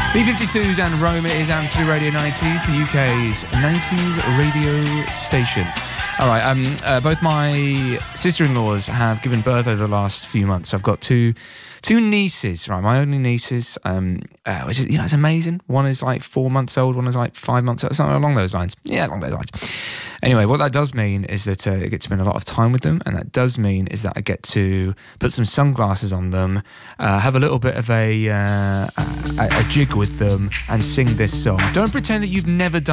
B52s and Rome. It is Absolute Radio 90s, the UK's 90s radio station. All right, both my sister-in-laws have given birth over the last few months. I've got two nieces, right? My only nieces, which is, it's amazing. One is like 4 months old, one is like 5 months old, something along those lines. Yeah, along those lines. Anyway, what that does mean is that I get to spend a lot of time with them, and that does mean is that I get to put some sunglasses on them, have a little bit of a jig with them, and sing this song. Don't pretend that you've never done